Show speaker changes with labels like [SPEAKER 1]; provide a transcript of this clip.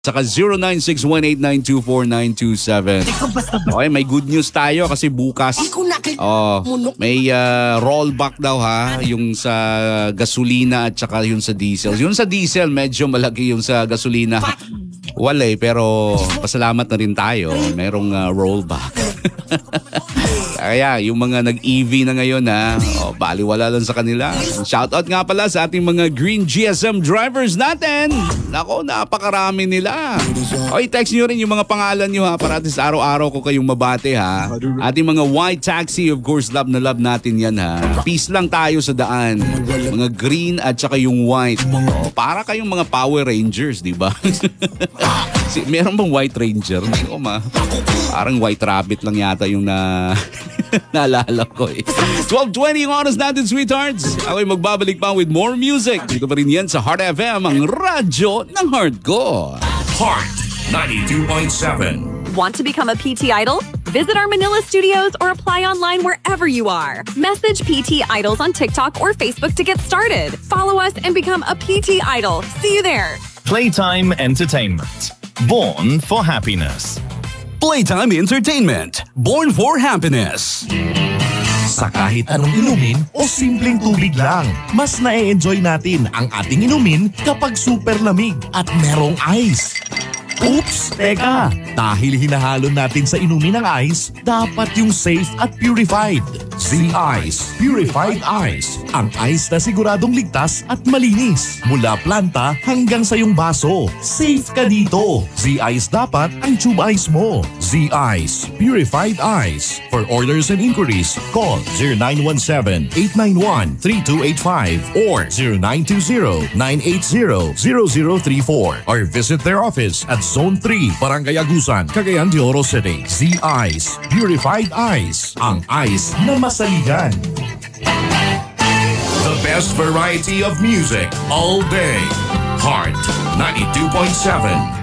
[SPEAKER 1] Saka 0961892497. Okay, may good news tayo kasi bukas may rollback daw ha, yung sa gasolina at saka yung sa diesel. Yung sa diesel medyo malaki, yung sa gasolina wala pero pasalamat na rin tayo. Merong rollback. Kaya yung mga nag-EV na ngayon baliwala lang sa kanila. Shoutout nga pala sa ating mga green GSM drivers natin. Nako, napakarami nila. Okay, text nyo rin yung mga pangalan nyo para at least araw-araw ko kayong mabate Ating mga white taxi, of course, love na love natin yan Peace lang tayo sa daan. Mga green at saka yung white. Para kayong mga Power Rangers, di ba? Meron bang White Ranger? Parang White Rabbit lang yata yung naalala ko 12:20 yung oras natin, sweethearts. Ako'y magbabalik pa with more music. Dito pa rin yan sa Heart FM, ang radyo ng heart ko.
[SPEAKER 2] Heart 92.7.
[SPEAKER 3] Want to become a PT Idol? Visit our Manila studios or apply online wherever you are. Message PT Idols on TikTok or Facebook to get started. Follow us and become a PT Idol. See you there.
[SPEAKER 4] Playtime Entertainment. Born for happiness.
[SPEAKER 1] Playtime Entertainment. Born for happiness.
[SPEAKER 5] Sa kahit anong inumin o simpleng tubig lang, mas na-enjoy natin ang ating inumin kapag super lamig at merong ice. Oops! Teka! Dahil hinahalo natin sa inumin ng ice, dapat yung safe at purified. Z-Ice Purified Ice. Ang ice na siguradong ligtas at malinis. Mula planta hanggang sa iyong baso. Safe ka dito. Z-Ice dapat ang tube ice mo. Z-Ice Purified Ice. For orders and inquiries, call 0917-891-3285 or 0920-980-0034 or visit their office at Zone 3, Barangay Agusan, Cagayan de Oro City. Z-Ice Purified Ice. Ang ice na masaligan.
[SPEAKER 2] The best variety of music all day. Heart 92.7.